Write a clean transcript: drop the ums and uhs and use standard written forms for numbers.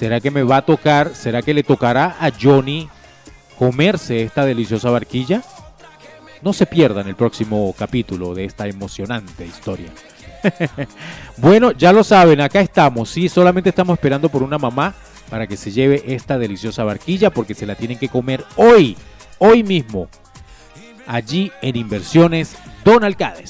¿Será que me va a tocar, será que le tocará a Johnny comerse esta deliciosa barquilla? No se pierdan el próximo capítulo de esta emocionante historia. Bueno, ya lo saben, acá estamos, sí, solamente estamos esperando por una mamá para que se lleve esta deliciosa barquilla porque se la tienen que comer hoy mismo, allí en Inversiones Don Alcáez.